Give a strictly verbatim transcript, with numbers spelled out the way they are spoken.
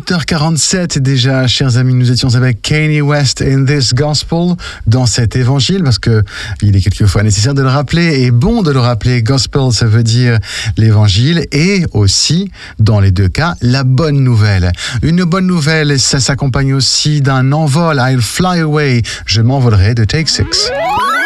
huit heures quarante-sept déjà, chers amis, nous étions avec Kanye West in this gospel, dans cet évangile, parce que il est quelquefois nécessaire de le rappeler, et bon de le rappeler. Gospel, ça veut dire l'évangile, et aussi, dans les deux cas, la bonne nouvelle. Une bonne nouvelle, ça s'accompagne aussi d'un envol. I'll fly away, je m'envolerai de Take Six.